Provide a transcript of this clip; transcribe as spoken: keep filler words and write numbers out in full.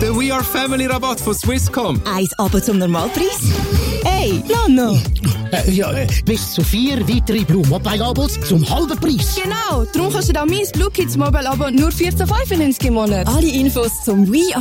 Der We Are Family Rabatt von Swisscom. Eins aber zum Normalpreis? Hey, Nano! Äh, ja, äh, bis zu vier weitere Blue Mobile Abos zum halben Preis. Genau, darum kannst du auch mein Blue Kids Mobile Abo nur vierzehn Komma fünfundneunzig im Monat. Alle Infos zum We